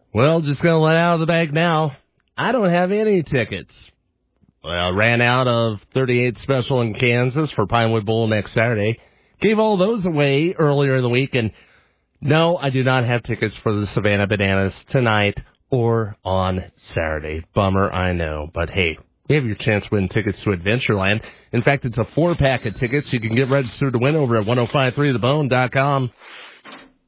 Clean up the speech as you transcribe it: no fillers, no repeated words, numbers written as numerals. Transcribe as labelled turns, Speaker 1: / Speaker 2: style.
Speaker 1: Well, just going to let out of the bag now. I don't have any tickets. Well, ran out of 38 special in Kansas for Pinewood Bowl next Saturday. Gave all those away earlier in the week. And no, I do not have tickets for the Savannah Bananas tonight or on Saturday. Bummer, I know. But hey, we have your chance to win tickets to Adventureland. In fact, it's a 4-pack of tickets. You can get registered to win over at 1053thebone.com.